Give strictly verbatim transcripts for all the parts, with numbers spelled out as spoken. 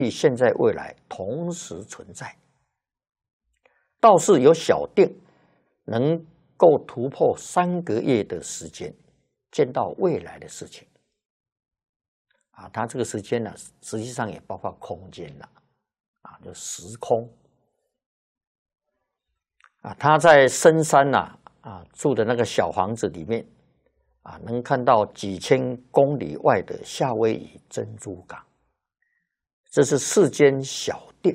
现在未来同时存在。倒是有小定能够突破三个月的时间，见到未来的事情。啊，它这个时间呢，实际上也包括空间了，啊，就时空。啊，他在深山呐、啊，啊住的那个小房子里面，啊，能看到几千公里外的夏威夷珍珠港，这是世间小定。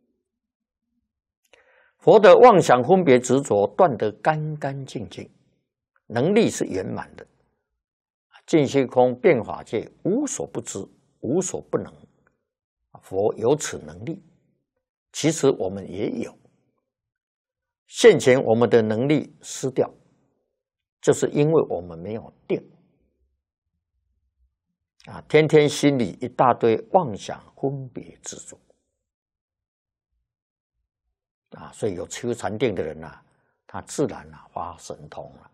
佛的妄想分别执着断得干干净净，能力是圆满的。尽虚空变法界无所不知，无所不能。佛有此能力，其实我们也有。现前我们的能力失掉，就是因为我们没有定啊，天天心里一大堆妄想分别执着啊，所以有修禅定的人啊，他自然啊发神通了。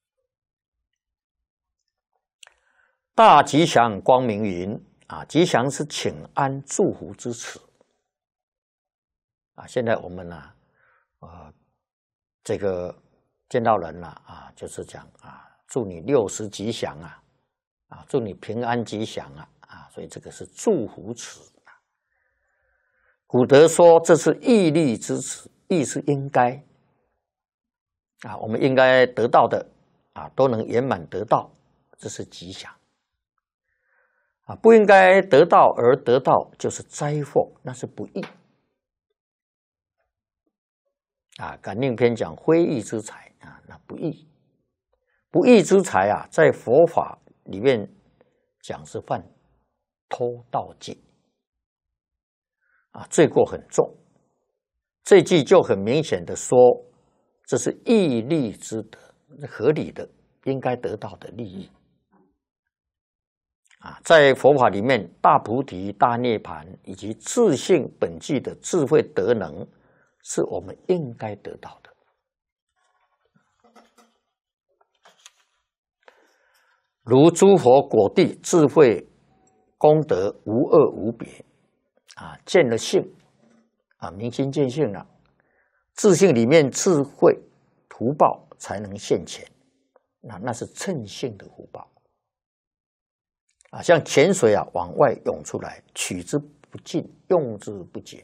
大吉祥光明云啊，吉祥是请安祝福之词啊。现在我们呢、啊，呃，这个见到人了 啊, 啊，就是讲啊，祝你六十吉祥啊，啊，祝你平安吉祥啊，啊，所以这个是祝福词啊。古德说这是义利之词，义是应该啊，我们应该得到的啊，都能圆满得到，这是吉祥。啊，不应该得到而得到就是灾祸，那是不义。啊，感应篇讲非义之财啊，那不义。不义之财啊，在佛法里面讲是犯偷盗戒啊，罪过很重。这句就很明显的说，这是义利之德，合理的，应该得到的利益。啊，在佛法里面，大菩提、大涅槃以及自性本具的智慧德能，是我们应该得到的。如诸佛果地智慧功德无二无别，啊，见了性，啊，明心见性了，自性里面智慧福报才能现前，那那是称性的福报。啊，像泉水啊往外涌出来，取之不尽，用之不竭。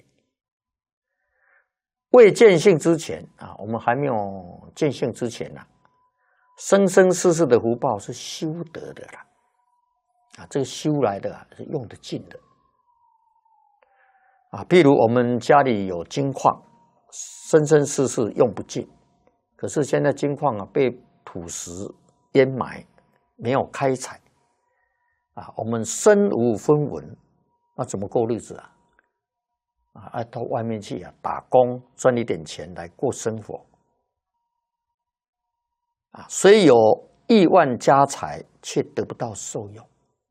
未见性之前啊，我们还没有见性之前呢、啊，生生世世的福报是修得的啦。啊，这个修来的啊是用得尽的。啊，譬如我们家里有金矿，生生世世用不尽，可是现在金矿啊被土石淹埋，没有开采。啊，我们身无分文，那怎么过日子啊？啊，到外面去啊，打工赚一点钱来过生活。啊，虽有亿万家财，却得不到受用。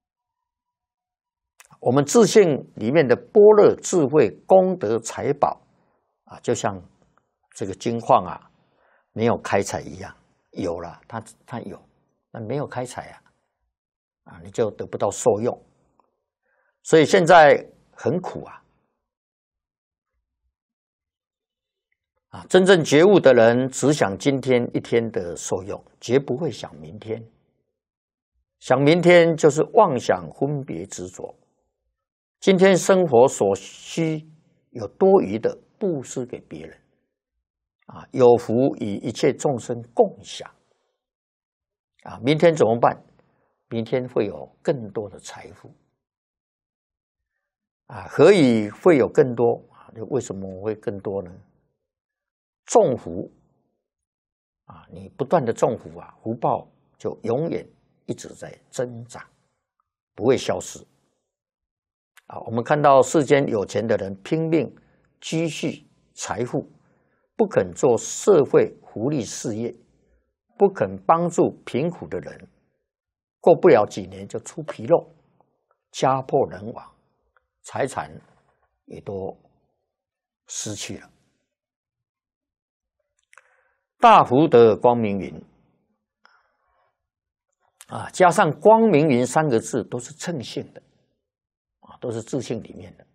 我们自性里面的般若智慧、功德、财宝啊，就像这个金矿啊，没有开采一样。有了，它它有，那没有开采啊。啊，你就得不到受用，所以现在很苦啊！啊，真正觉悟的人只想今天一天的受用，绝不会想明天。想明天就是妄想分别执着。今天生活所需有多余的布施给别人，啊，有福与一切众生共享。啊，明天怎么办？明天会有更多的财富啊！何以会有更多啊？为什么会更多呢？种福啊，你不断的种福啊，福报就永远一直在增长，不会消失啊！我们看到世间有钱的人拼命积蓄财富，不肯做社会福利事业，不肯帮助贫苦的人。过不了几年就出纰漏，家破人亡，财产也都失去了。大福德光明云啊，加上光明云三个字都是称性的啊，都是自性里面的